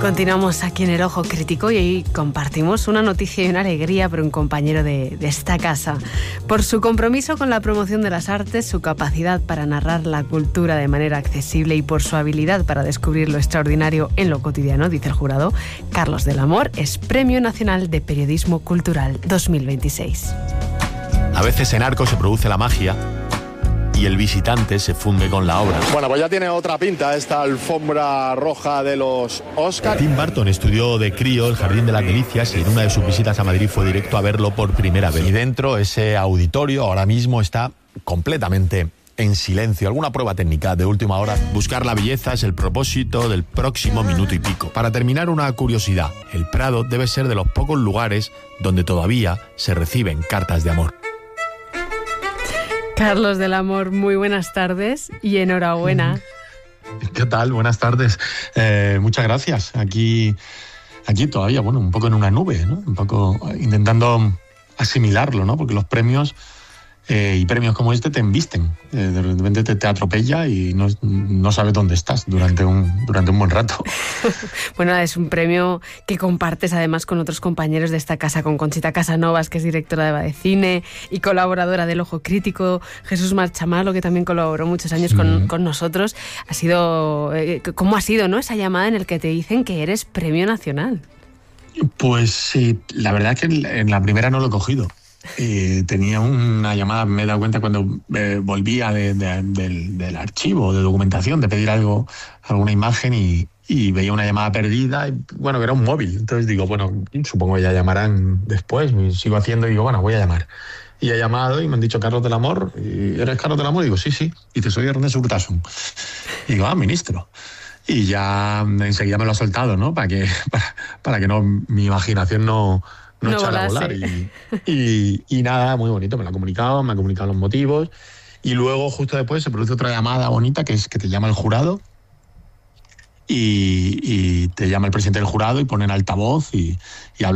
Continuamos aquí en El Ojo Crítico y hoy compartimos una noticia y una alegría para un compañero de esta casa. Por su compromiso con la promoción de las artes, su capacidad para narrar la cultura de manera accesible y por su habilidad para descubrir lo extraordinario en lo cotidiano, dice el jurado, Carlos del Amor es Premio Nacional de Periodismo Cultural 2026. A veces en Arco se produce la magia y el visitante se funde con la obra. Bueno, pues ya tiene otra pinta esta alfombra roja de los Oscars. Tim Burton estudió de crío El Jardín de las Delicias y en una de sus visitas a Madrid fue directo a verlo por primera vez. Y dentro, ese auditorio ahora mismo está completamente en silencio. Alguna prueba técnica de última hora. Buscar la belleza es el propósito del próximo minuto y pico. Para terminar, una curiosidad. El Prado debe ser de los pocos lugares donde todavía se reciben cartas de amor. Carlos del Amor, muy buenas tardes y enhorabuena. ¿Qué tal? Buenas tardes. Muchas gracias. Aquí todavía, bueno, un poco en una nube, ¿no? Un poco intentando asimilarlo, ¿no? Porque los premios y premios como este te embisten. De repente te atropella y no sabes dónde estás durante un buen rato. Bueno, es un premio que compartes además con otros compañeros de esta casa, con Conchita Casanovas, que es directora de Badecine y colaboradora del Ojo Crítico, Jesús Marchamalo, que también colaboró muchos años con nosotros. ¿Cómo ha sido, no, esa llamada en la que te dicen que eres Premio Nacional? Pues sí, la verdad es que en la primera no lo he cogido. Tenía una llamada, me he dado cuenta cuando volvía del archivo de documentación de pedir alguna imagen y veía una llamada perdida y bueno, que era un móvil. Entonces digo, bueno, supongo que ya llamarán después. Sigo haciendo y digo, bueno, voy a llamar. Y he llamado y me han dicho Carlos del Amor. ¿Eres Carlos del Amor? Y digo, sí. Y te soy Ernest Urtasun. Y digo, ministro. Y ya enseguida me lo ha soltado, ¿no? Para que no, mi imaginación no echara a volar. Y nada, muy bonito, me ha comunicado los motivos. Y luego, justo después, se produce otra llamada bonita, que es que te llama el jurado y te llama el presidente del jurado y pone en altavoz y habla